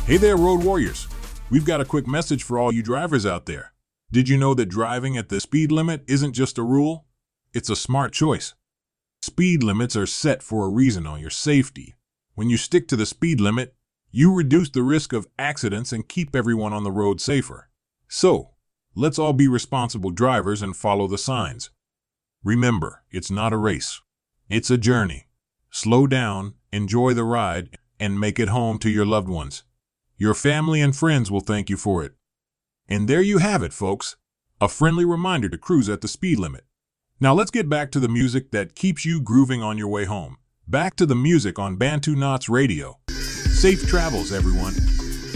Hey there, road warriors. We've got a quick message for all you drivers out there. Did you know that driving at the speed limit isn't just a rule? It's a smart choice. Speed limits are set for a reason on your safety. When you stick to the speed limit, you reduce the risk of accidents and keep everyone on the road safer. So, let's all be responsible drivers and follow the signs. Remember, it's not a race. It's a journey. Slow down, enjoy the ride, and make it home to your loved ones. Your family and friends will thank you for it. And there you have it, folks. A friendly reminder to cruise at the speed limit. Now let's get back to the music that keeps you grooving on your way home. Back to the music on Bantu Knots Radio. Safe travels, everyone.